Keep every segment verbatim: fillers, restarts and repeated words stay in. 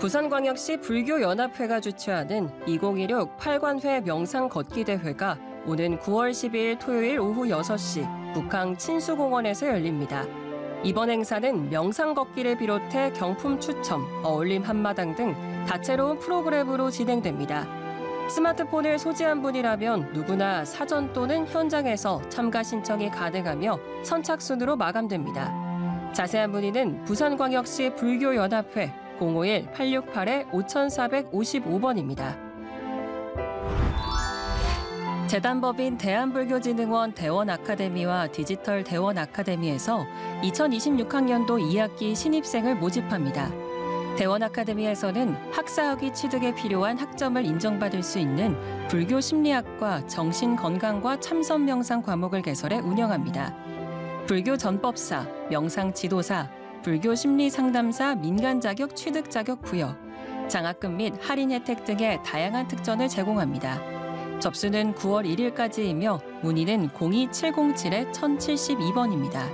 부산광역시 불교연합회가 주최하는 이천십육 팔관회 명상 걷기 대회가 오는 구월 십이일 토요일 오후 여섯 시 북항 친수공원에서 열립니다. 이번 행사는 명상 걷기를 비롯해 경품 추첨, 어울림 한마당 등 다채로운 프로그램으로 진행됩니다. 스마트폰을 소지한 분이라면 누구나 사전 또는 현장에서 참가 신청이 가능하며 선착순으로 마감됩니다. 자세한 문의는 부산광역시 불교연합회 공오일 팔육팔 오사오오오 번입니다. 재단법인 대한불교진흥원 대원아카데미와 디지털 대원아카데미에서 이천이십육 학년도 이 학기 신입생을 모집합니다. 대원아카데미에서는 학사학위 취득에 필요한 학점을 인정받을 수 있는 불교 심리학과 정신건강과 참선명상 과목을 개설해 운영합니다. 불교 전법사, 명상 지도사, 불교 심리 상담사 민간 자격 취득 자격 부여, 장학금 및 할인 혜택 등의 다양한 특전을 제공합니다. 접수는 구월 일일까지이며 문의는 공이 칠공칠 천칠십이 번입니다.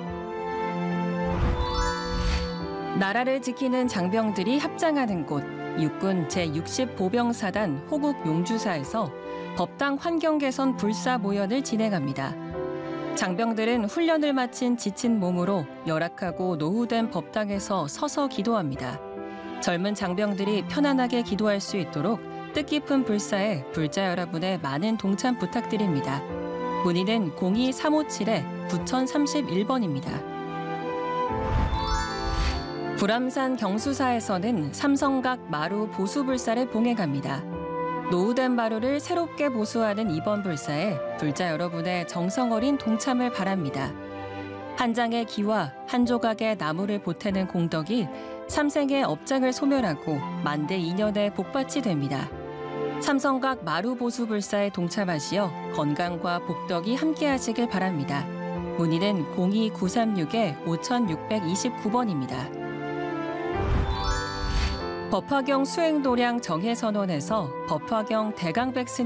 나라를 지키는 장병들이 합장하는 곳, 육군 제육십 보병사단 호국 용주사에서 법당 환경 개선 불사 모연을 진행합니다. 장병들은 훈련을 마친 지친 몸으로 열악하고 노후된 법당에서 서서 기도합니다. 젊은 장병들이 편안하게 기도할 수 있도록 뜻깊은 불사에 불자 여러분의 많은 동참 부탁드립니다. 문의는 공이 삼오칠 구공공삼일 번입니다. 불암산 경수사에서는 삼성각 마루 보수 불사를 봉행합니다. 노후된 마루를 새롭게 보수하는 이번 불사에 불자 여러분의 정성 어린 동참을 바랍니다. 한 장의 기와 한 조각의 나무를 보태는 공덕이 삼생의 업장을 소멸하고 만대 이년의 복받이 됩니다. 삼성각 마루 보수 불사에 동참하시어 건강과 복덕이 함께하시길 바랍니다. 문의는 공이 구삼육 오육이구 번입니다. 법화경 수행도량 정회선원에서 법화경 대강백스